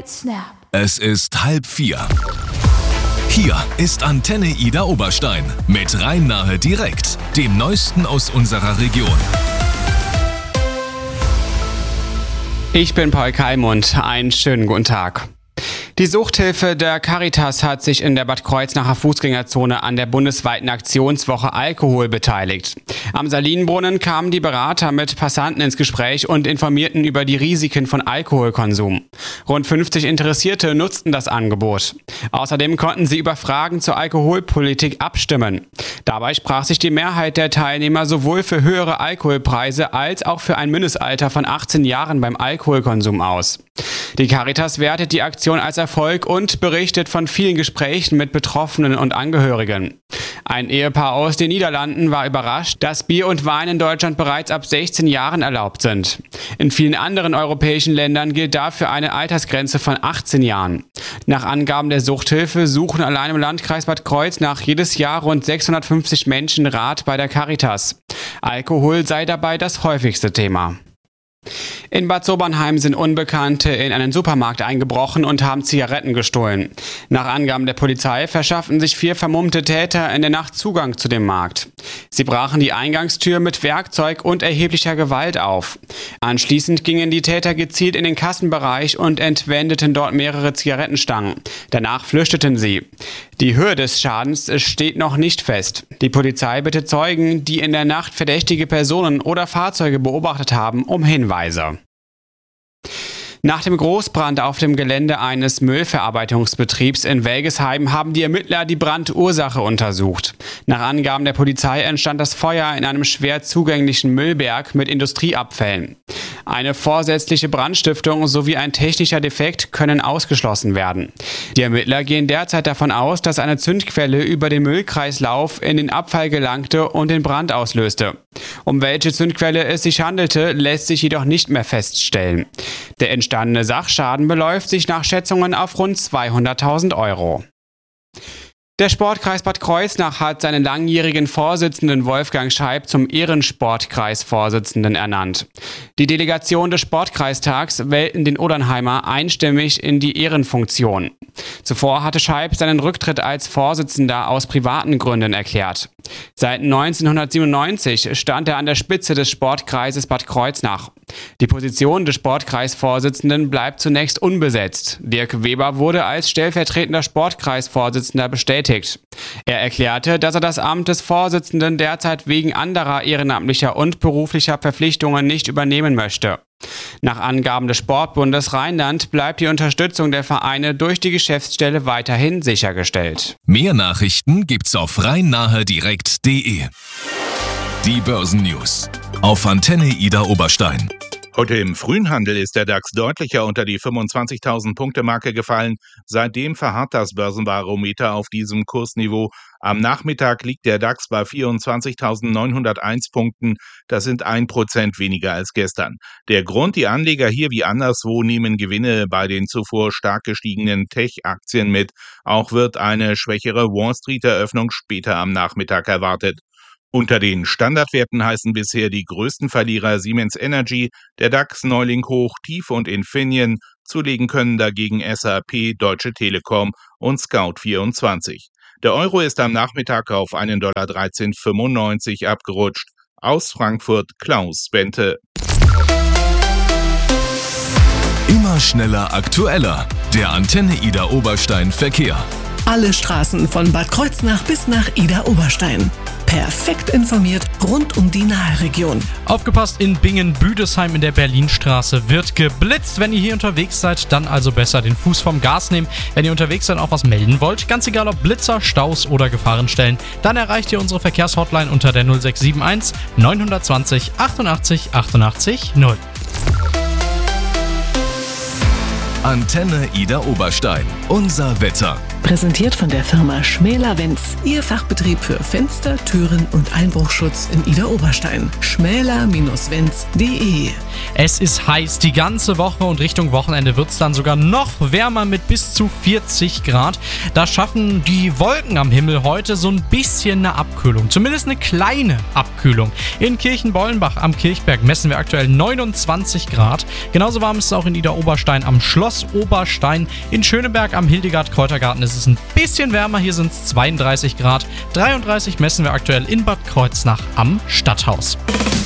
Snap. Es ist 3:30. Hier ist Antenne Ida Oberstein mit Rhein-Nahe direkt, dem Neuesten aus unserer Region. Ich bin Paul Kalmund, einen schönen guten Tag. Die Suchthilfe der Caritas hat sich in der Bad Kreuznacher Fußgängerzone an der bundesweiten Aktionswoche Alkohol beteiligt. Am Salinenbrunnen kamen die Berater mit Passanten ins Gespräch und informierten über die Risiken von Alkoholkonsum. Rund 50 Interessierte nutzten das Angebot. Außerdem konnten sie über Fragen zur Alkoholpolitik abstimmen. Dabei sprach sich die Mehrheit der Teilnehmer sowohl für höhere Alkoholpreise als auch für ein Mindestalter von 18 Jahren beim Alkoholkonsum aus. Die Caritas wertet die Aktion als Erfolg und berichtet von vielen Gesprächen mit Betroffenen und Angehörigen. Ein Ehepaar aus den Niederlanden war überrascht, dass Bier und Wein in Deutschland bereits ab 16 Jahren erlaubt sind. In vielen anderen europäischen Ländern gilt dafür eine Altersgrenze von 18 Jahren. Nach Angaben der Suchthilfe suchen allein im Landkreis Bad Kreuznach jedes Jahr rund 650 Menschen Rat bei der Caritas. Alkohol sei dabei das häufigste Thema. In Bad Sobernheim sind Unbekannte in einen Supermarkt eingebrochen und haben Zigaretten gestohlen. Nach Angaben der Polizei verschafften sich 4 vermummte Täter in der Nacht Zugang zu dem Markt. Sie brachen die Eingangstür mit Werkzeug und erheblicher Gewalt auf. Anschließend gingen die Täter gezielt in den Kassenbereich und entwendeten dort mehrere Zigarettenstangen. Danach flüchteten sie. Die Höhe des Schadens steht noch nicht fest. Die Polizei bittet Zeugen, die in der Nacht verdächtige Personen oder Fahrzeuge beobachtet haben, um Hinweise. Nach dem Großbrand auf dem Gelände eines Müllverarbeitungsbetriebs in Welgesheim haben die Ermittler die Brandursache untersucht. Nach Angaben der Polizei entstand das Feuer in einem schwer zugänglichen Müllberg mit Industrieabfällen. Eine vorsätzliche Brandstiftung sowie ein technischer Defekt können ausgeschlossen werden. Die Ermittler gehen derzeit davon aus, dass eine Zündquelle über den Müllkreislauf in den Abfall gelangte und den Brand auslöste. Um welche Zündquelle es sich handelte, lässt sich jedoch nicht mehr feststellen. Der entstandene Sachschaden beläuft sich nach Schätzungen auf rund 200.000 €. Der Sportkreis Bad Kreuznach hat seinen langjährigen Vorsitzenden Wolfgang Scheib zum Ehrensportkreisvorsitzenden ernannt. Die Delegation des Sportkreistags wählten den Odernheimer einstimmig in die Ehrenfunktion. Zuvor hatte Scheib seinen Rücktritt als Vorsitzender aus privaten Gründen erklärt. Seit 1997 stand er an der Spitze des Sportkreises Bad Kreuznach. Die Position des Sportkreisvorsitzenden bleibt zunächst unbesetzt. Dirk Weber wurde als stellvertretender Sportkreisvorsitzender bestätigt. Er erklärte, dass er das Amt des Vorsitzenden derzeit wegen anderer ehrenamtlicher und beruflicher Verpflichtungen nicht übernehmen möchte. Nach Angaben des Sportbundes Rheinland bleibt die Unterstützung der Vereine durch die Geschäftsstelle weiterhin sichergestellt. Mehr Nachrichten gibt's auf rhein-nahe-direkt.de. Die Börsennews auf Antenne Ida Oberstein. Heute im frühen Handel ist der DAX deutlicher unter die 25.000-Punkte-Marke gefallen. Seitdem verharrt das Börsenbarometer auf diesem Kursniveau. Am Nachmittag liegt der DAX bei 24.901 Punkten. Das sind 1% weniger als gestern. Der Grund: die Anleger hier wie anderswo nehmen Gewinne bei den zuvor stark gestiegenen Tech-Aktien mit. Auch wird eine schwächere Wall-Street-Eröffnung später am Nachmittag erwartet. Unter den Standardwerten heißen bisher die größten Verlierer Siemens Energy, der DAX Neuling hoch, Tief und Infineon. Zulegen können dagegen SAP, Deutsche Telekom und Scout24. Der Euro ist am Nachmittag auf $1,1395 abgerutscht. Aus Frankfurt Klaus Bente. Immer schneller, aktueller. Der Antenne Ida Oberstein Verkehr. Alle Straßen von Bad Kreuznach bis nach Ida Oberstein. Perfekt informiert rund um die Naheregion. Aufgepasst, in Bingen-Büdesheim in der Berlinstraße wird geblitzt. Wenn ihr hier unterwegs seid, dann also besser den Fuß vom Gas nehmen. Wenn ihr unterwegs seid, auch was melden wollt, ganz egal ob Blitzer, Staus oder Gefahrenstellen, dann erreicht ihr unsere Verkehrshotline unter der 0671 920 88 88 0. Antenne Ida Oberstein. Unser Wetter. Präsentiert von der Firma Schmäler-Wenz. Ihr Fachbetrieb für Fenster, Türen und Einbruchschutz in Idar-Oberstein. schmäler-wenz.de. Es ist heiß die ganze Woche und Richtung Wochenende wird es dann sogar noch wärmer mit bis zu 40 Grad. Da schaffen die Wolken am Himmel heute so ein bisschen eine Abkühlung. Zumindest eine kleine Abkühlung. In Kirchenbollenbach am Kirchberg messen wir aktuell 29 Grad. Genauso warm ist es auch in Idar-Oberstein am Schloss Oberstein. In Schöneberg am Hildegard-Kräutergarten ist es ein bisschen wärmer. Hier sind es 32 Grad. 33 messen wir aktuell in Bad Kreuznach am Stadthaus.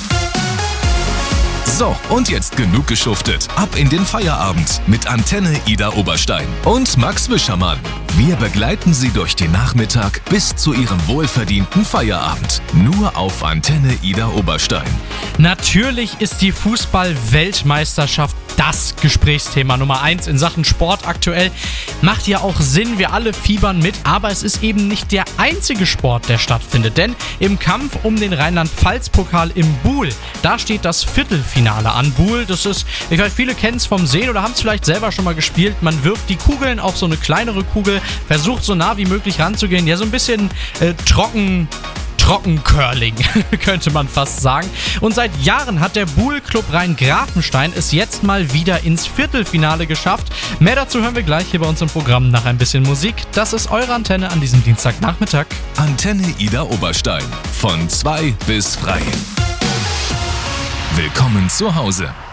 So, und jetzt genug geschuftet. Ab in den Feierabend mit Antenne Idar Oberstein und Max Wischermann. Wir begleiten Sie durch den Nachmittag bis zu Ihrem wohlverdienten Feierabend. Nur auf Antenne Idar Oberstein. Natürlich ist die Fußball-Weltmeisterschaft das Gesprächsthema Nummer 1 in Sachen Sport aktuell. Macht ja auch Sinn, wir alle fiebern mit, aber es ist eben nicht der einzige Sport, der stattfindet. Denn im Kampf um den Rheinland-Pfalz-Pokal im Buhl, da steht das Viertelfinale an. Buhl, das ist, ich weiß, viele kennen es vom Sehen oder haben es vielleicht selber schon mal gespielt. Man wirft die Kugeln auf so eine kleinere Kugel, versucht so nah wie möglich ranzugehen. Ja, so ein bisschen Trockencurling, könnte man fast sagen. Und seit Jahren hat der Buhl-Club Rhein-Grafenstein es jetzt mal wieder ins Viertelfinale geschafft. Mehr dazu hören wir gleich hier bei uns im Programm nach ein bisschen Musik. Das ist eure Antenne an diesem Dienstagnachmittag. Antenne Idar Oberstein. Von 2 bis frei. Willkommen zu Hause.